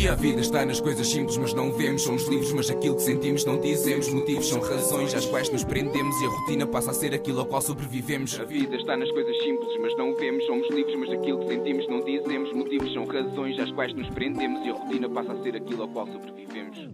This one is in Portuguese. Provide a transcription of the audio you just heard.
dia. A vida está nas coisas simples, mas não vemos. Somos livres, mas aquilo que sentimos não dizemos. Motivos são razões às quais nos prendemos e a rotina passa a ser aquilo ao qual sobrevivemos. A vida está nas coisas simples, mas não vemos. Somos livres, mas aquilo que sentimos não dizemos. Motivos são razões às quais nos prendemos e a rotina passa a ser aquilo ao qual sobrevivemos.